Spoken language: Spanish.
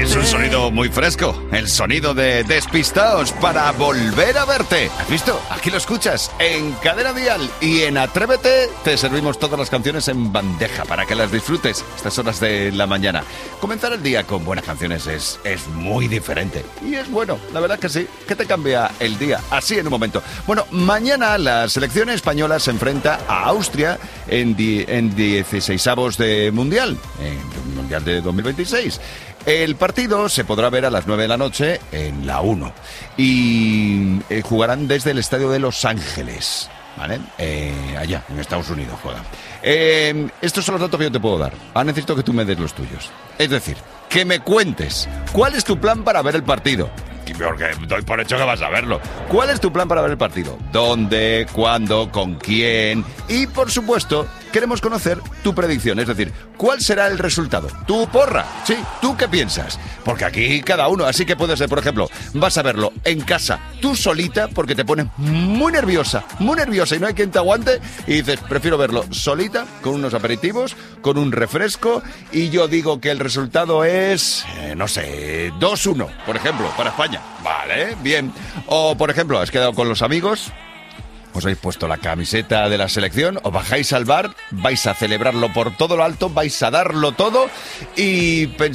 Es un sonido muy fresco, el sonido de Despistaos para volver a verte. ¿Has visto? Aquí lo escuchas en Cadena Dial y en Atrévete te servimos todas las canciones en bandeja para que las disfrutes estas horas de la mañana. Comenzar el día con buenas canciones es muy diferente y es bueno, la verdad que sí, que te cambia el día así en un momento. Bueno, mañana la selección española se enfrenta a Austria en 16avos de Mundial, en Mundial de 2026. El partido se podrá ver a las 9 de la noche en la 1 y jugarán desde el estadio de Los Ángeles, ¿vale? Allá, en Estados Unidos juegan. Estos son los datos que yo te puedo dar. Ahora necesito que tú me des los tuyos. Es decir, que me cuentes cuál es tu plan para ver el partido. Porque doy por hecho que vas a verlo. ¿Cuál es tu plan para ver el partido? ¿Dónde? ¿Cuándo? ¿Con quién? Y, por supuesto, queremos conocer tu predicción. Es decir, ¿cuál será el resultado? ¿Tu porra? Sí, ¿tú qué piensas? Porque aquí cada uno. Así que puede ser, por ejemplo, vas a verlo en casa, tú solita, porque te pones muy nerviosa y no hay quien te aguante. Y dices, prefiero verlo solita, con unos aperitivos, con un refresco. Y yo digo que el resultado es, no sé, 2-1, por ejemplo, para España. Vale, bien. O, por ejemplo, has quedado con los amigos, os habéis puesto la camiseta de la selección, os bajáis al bar, vais a celebrarlo por todo lo alto, vais a darlo todo y pensáis